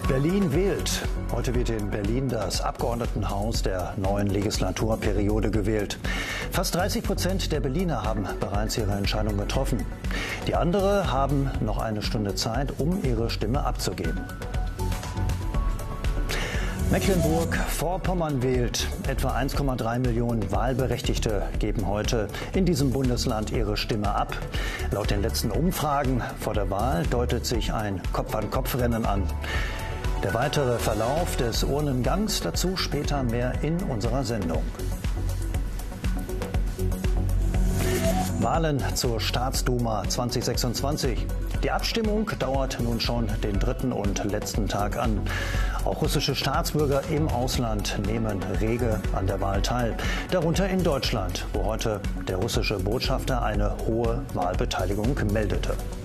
Berlin wählt. Heute wird in Berlin das Abgeordnetenhaus der neuen Legislaturperiode gewählt. Fast 30% der Berliner haben bereits ihre Entscheidung getroffen. Die anderen haben noch eine Stunde Zeit, um ihre Stimme abzugeben. Mecklenburg-Vorpommern wählt. Etwa 1,3 Millionen Wahlberechtigte geben heute in diesem Bundesland ihre Stimme ab. Laut den letzten Umfragen vor der Wahl deutet sich ein Kopf-an-Kopf-Rennen an. Der weitere Verlauf des Urnengangs dazu später mehr in unserer Sendung. Wahlen zur Staatsduma 2026. Die Abstimmung dauert nun schon den dritten und letzten Tag an. Auch russische Staatsbürger im Ausland nehmen rege an der Wahl teil. Darunter in Deutschland, wo heute der russische Botschafter eine hohe Wahlbeteiligung meldete.